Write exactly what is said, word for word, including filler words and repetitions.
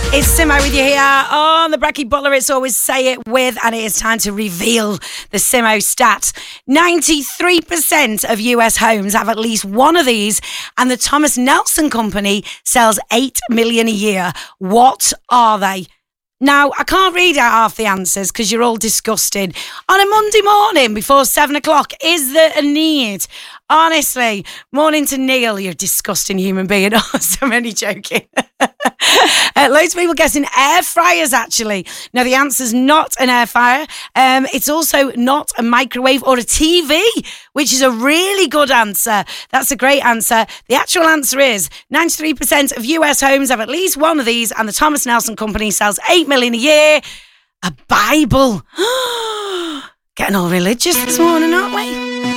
It's Simo with you here on the Brekkie Butler. It's always say it with, and it is time to reveal the Simo stat. ninety-three percent of U S homes have at least one of these, and the Thomas Nelson Company sells eight million a year. What are they? Now, I can't read out half the answers because you're all disgusted. On a Monday morning before seven o'clock, is there a need? Honestly, morning to Neil, you're a disgusting human being. Oh, so many joking. uh, loads of people guessing air fryers, actually. Now, the answer's not an air fryer. Um, it's also not a microwave or a T V, which is a really good answer. That's a great answer. The actual answer is ninety-three percent of U S homes have at least one of these, and the Thomas Nelson Company sells eight million a year. A Bible. Getting all religious this morning, aren't we?